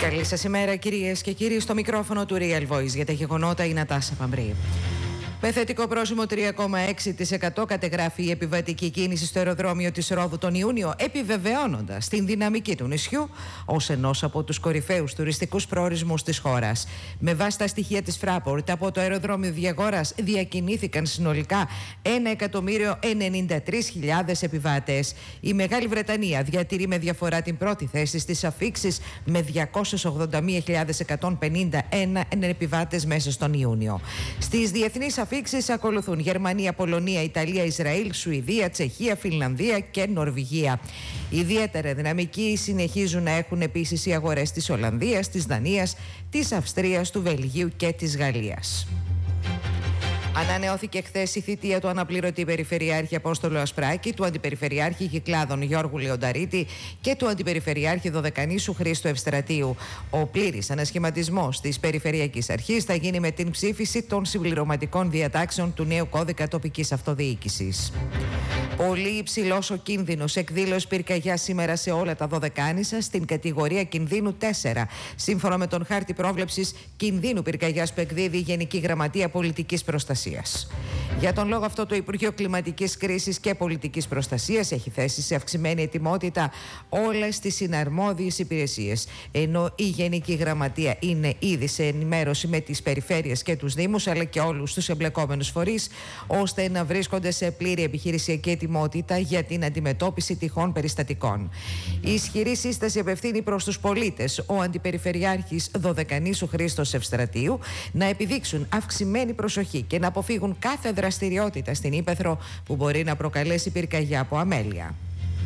Καλή σας ημέρα, κυρίες και κύριοι. Στο μικρόφωνο του Real Voice για τα γεγονότα η Νατάσα Παμπρή. Με θετικό πρόσημο 3,6% κατεγράφει η επιβατική κίνηση στο αεροδρόμιο της Ρόδου τον Ιούνιο, επιβεβαιώνοντας την δυναμική του νησιού ως ενός από τους κορυφαίους τουριστικούς προορισμούς της χώρας. Με βάση τα στοιχεία της Fraport, από το αεροδρόμιο Διαγόρας διακινήθηκαν συνολικά 1.093.000 επιβάτες. Η Μεγάλη Βρετανία διατηρεί με διαφορά την πρώτη θέση στις αφίξεις με 281.151 επιβάτες μέσα στον Ιούνιο. Στις διεθνείς αφίξεις ακολουθούν Γερμανία, Πολωνία, Ιταλία, Ισραήλ, Σουηδία, Τσεχία, Φινλανδία και Νορβηγία. Ιδιαίτερα δυναμική συνεχίζουν να έχουν επίσης οι αγορές της Ολλανδίας, της Δανίας, της Αυστρίας, του Βελγίου και της Γαλλίας. Ανανεώθηκε χθες η θητεία του αναπληρωτή Περιφερειάρχη Απόστολου Ασπράκη, του Αντιπεριφερειάρχη Κυκλάδων Γιώργου Λεονταρίτη και του Αντιπεριφερειάρχη Δωδεκανήσου Χρήστου Ευστρατείου. Ο πλήρης ανασχηματισμός της Περιφερειακής Αρχής θα γίνει με την ψήφιση των συμπληρωματικών διατάξεων του νέου κώδικα τοπικής αυτοδιοίκησης. Πολύ υψηλός ο κίνδυνος εκδήλωση πυρκαγιά σήμερα σε όλα τα Δωδεκάνησα στην κατηγορία κινδύνου 4, σύμφωνα με τον χάρτη πρόβλεψης κινδύνου πυρκαγιάς που εκδίδει η Γενική Γραμματεία Πολιτικής Προστασίας. Για τον λόγο αυτό, το Υπουργείο Κλιματικής Κρίσης και Πολιτικής Προστασίας έχει θέσει σε αυξημένη ετοιμότητα όλες τις συναρμόδιες υπηρεσίες, ενώ η Γενική Γραμματεία είναι ήδη σε ενημέρωση με τις περιφέρειες και τους Δήμους, αλλά και όλους τους εμπλεκόμενους φορείς, ώστε να βρίσκονται σε πλήρη επιχειρησιακή ετοιμότητα για την αντιμετώπιση τυχόν περιστατικών. Η ισχυρή σύσταση απευθύνει προς τους πολίτες, ο Αντιπεριφερειάρχης Δωδεκανήσου Χρήστος Ευστρατείου, να επιδείξουν αυξημένη προσοχή και να αποφύγουν κάθε δραστηριότητα στην ύπαιθρο που μπορεί να προκαλέσει πυρκαγιά από αμέλεια.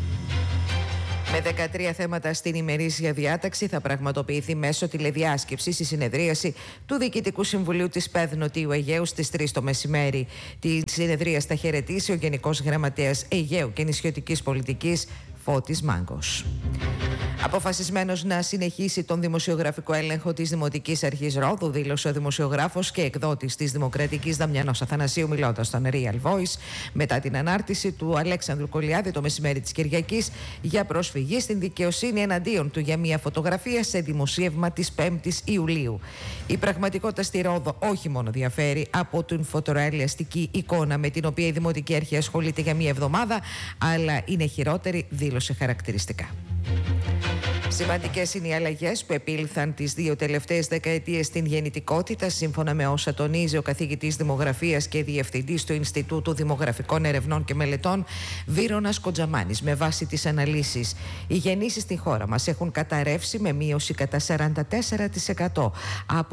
Με 13 θέματα στην ημερήσια διάταξη θα πραγματοποιηθεί μέσω τηλεδιάσκεψης η συνεδρίαση του Διοικητικού Συμβουλίου της ΠΕΔ Νοτιού Αιγαίου στις 3 το μεσημέρι. Τη συνεδρία θα χαιρετήσει ο Γενικός Γραμματέας Αιγαίου και Νησιωτικής Πολιτικής Φώτης Μάγκος. Αποφασισμένος να συνεχίσει τον δημοσιογραφικό έλεγχο της Δημοτικής Αρχής Ρόδου, δήλωσε ο δημοσιογράφος και εκδότης της Δημοκρατικής Δαμιανός Αθανασίου, μιλώντας στον Real Voice, μετά την ανάρτηση του Αλέξανδρου Κολιάδη το μεσημέρι της Κυριακής για προσφυγή στην δικαιοσύνη εναντίον του για μια φωτογραφία σε δημοσίευμα της 5ης Ιουλίου. Η πραγματικότητα στη Ρόδο όχι μόνο διαφέρει από την φωτορεαλιστική εικόνα με την οποία η Δημοτική Αρχή ασχολείται για μια εβδομάδα, αλλά είναι χειρότερη, δήλωσε χαρακτηριστικά. Σημαντικές είναι οι αλλαγές που επήλθαν τις 2 τελευταίες δεκαετίες στην γεννητικότητα, σύμφωνα με όσα τονίζει ο καθηγητής Δημογραφίας και διευθυντής του Ινστιτούτου Δημογραφικών Ερευνών και Μελετών, Βίρονας Κοντζαμάνης, με βάση τις αναλύσεις. Οι γεννήσεις στην χώρα μας έχουν καταρρεύσει με μείωση κατά 44% από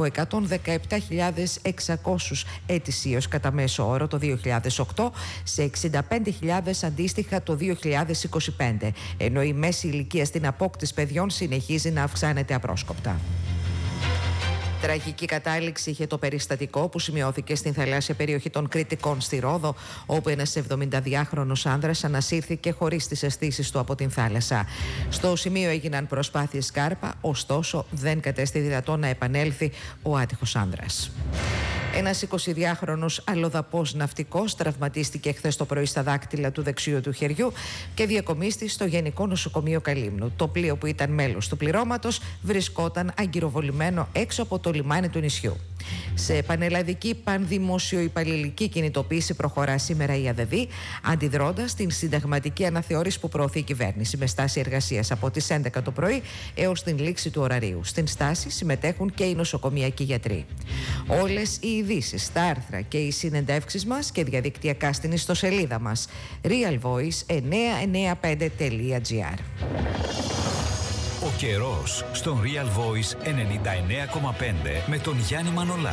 117.600 ετησίως κατά μέσο όρο το 2008 σε 65.000 αντίστοιχα το 2025, ενώ η μέση ηλικία στην απόκτηση παιδιών συνεχίζει να αυξάνεται απρόσκοπτα. Τραγική κατάληξη είχε το περιστατικό που σημειώθηκε στην θαλάσσια περιοχή των Κρητικών στη Ρόδο, όπου ένας 72χρονος άνδρας ανασύρθηκε χωρίς τις αισθήσεις του από την θάλασσα. Στο σημείο έγιναν προσπάθειες σκάρπα, ωστόσο δεν κατέστη δυνατό να επανέλθει ο άτυχος άνδρας. Ένας 22χρονος αλλοδαπός ναυτικός τραυματίστηκε χθες το πρωί στα δάκτυλα του δεξιού του χεριού και διακομίστη στο Γενικό Νοσοκομείο Καλύμνου. Το πλοίο που ήταν μέλος του πληρώματος βρισκόταν αγκυροβολημένο έξω από το λιμάνι του νησιού. Σε πανελλαδική πανδημοσιοϊπαλληλική κινητοποίηση προχωρά σήμερα η ΑΔΔ, αντιδρώντας στην συνταγματική αναθεώρηση που προωθεί η κυβέρνηση, με στάση εργασίας από τις 11 το πρωί έως την λήξη του ωραρίου. Στην στάση συμμετέχουν και οι νοσοκομιακοί γιατροί. Όλες οι ειδήσεις, τα άρθρα και οι συνεντεύξεις μας και διαδικτυακά στην ιστοσελίδα μας realvoice995.gr. Ο καιρός στον Real Voice 99,5 με τον Γιάννη Μανολά.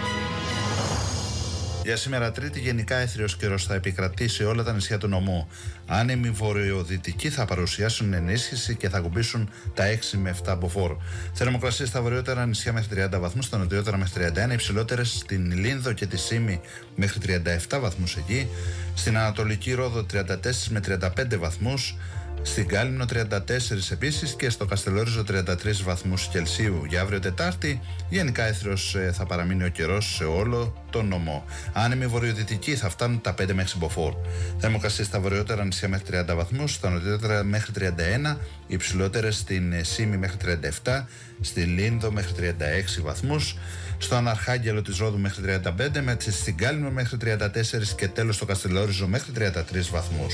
Για σήμερα Τρίτη, γενικά έθριος καιρός θα επικρατήσει σε όλα τα νησιά του νομού. Άνεμοι βορειοδυτικοί θα παρουσιάσουν ενίσχυση και θα κουμπίσουν τα 6 με 7 μποφόρ. Θερμοκρασίες στα βορειότερα νησιά μέχρι 30 βαθμούς, στα νοτιότερα μέχρι 31, υψηλότερες στην Λίνδο και τη Σύμη μέχρι 37 βαθμούς εκεί, στην Ανατολική Ρόδο 34 με 35 βαθμούς, Στην Κάλυμνο 34 επίσης και στο Καστελόριζο 33 βαθμούς Κελσίου. Για αύριο Τετάρτη γενικά έθριος θα παραμείνει ο καιρός σε όλο τον νομό. Άνεμοι βορειοδυτικοί θα φτάνουν τα 5 μέχρι Μποφόρ. Θερμοκρασίες στα βορειότερα νησιά μέχρι 30 βαθμούς, στα νοτιότερα μέχρι 31, οι υψηλότερες στην Σύμη μέχρι 37, στη Λίνδο μέχρι 36 βαθμούς, στον Αρχάγγελο της Ρόδου μέχρι 35, στην Κάλυμνο μέχρι 34 και τέλος στο Καστελόριζο μέχρι 33 βαθμούς.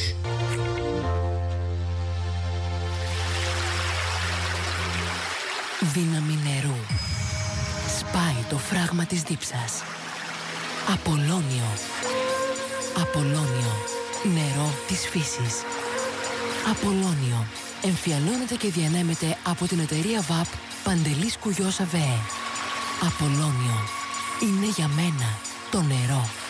Δύναμη νερού. Σπάει το φράγμα της δίψας. Απολώνιο. Απολώνιο. Νερό της φύσης. Απολώνιο. Εμφιαλώνεται και διανέμεται από την εταιρεία ΒΑΠ Παντελής Κουγιός ΑΒΕ. Απολώνιο. Είναι για μένα το νερό.